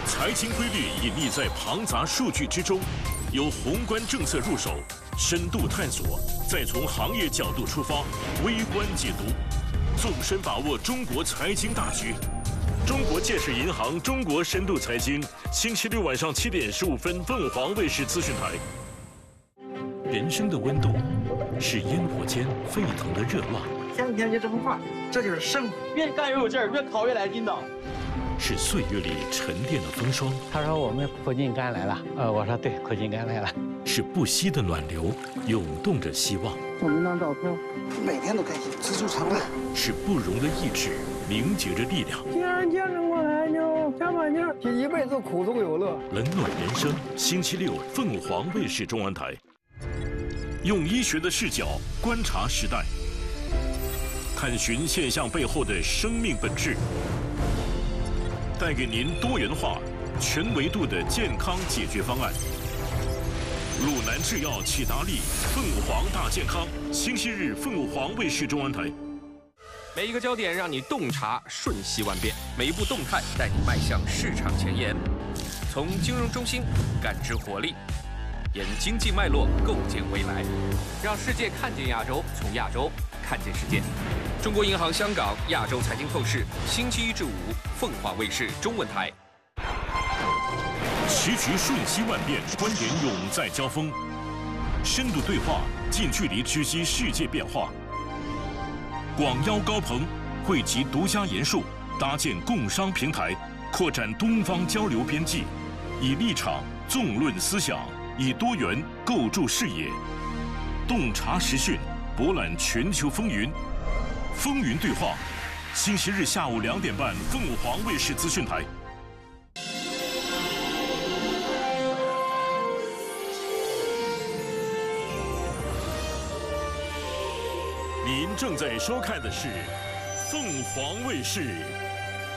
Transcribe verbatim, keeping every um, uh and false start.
财经规律隐匿在庞杂数据之中，由宏观政策入手，深度探索，再从行业角度出发，微观解读，纵深把握中国财经大局。中国建设银行中国深度财经，星期六晚上七点十五分，凤凰卫视资讯台。人生的温度是烟火间沸腾的热浪， 天天就这么画，这就是生活。 越干越有劲儿，越考越来劲道。 是岁月里沉淀的风霜。 他说我们苦尽甘来了，呃，我说对，苦尽甘来了。 是不息的暖流，涌动着希望。 我们张照片，每天都开心，知足常乐。 是不容的意志，凝结着力量。 既然坚持过来，就加把劲儿，这一辈子苦中有乐。 冷暖人生，星期六凤凰卫视中文台。用医学的视角观察时代，探寻现象背后的生命本质，带给您多元化、全维度的健康解决方案。鲁南制药启达利凤凰大健康，星期日凤凰卫视中文台。 每一个焦点让你洞察瞬息万变，每一步动态带你迈向市场前沿。从金融中心感知活力，沿经济脉络构建未来，让世界看见亚洲，从亚洲看见世界。中国银行香港亚洲财经透视，星期一至五，凤凰卫视中文台。 棋局瞬息万变，观点永在交锋，深度对话，近距离直击世界变化。广邀高朋，汇集独家研述，搭建共商平台，扩展东方交流边际，以立场纵论思想，以多元构筑视野，洞察时讯，博览全球风云。风云对话，星期日下午两点半，凤凰卫视资讯台。您正在收看的是凤凰卫视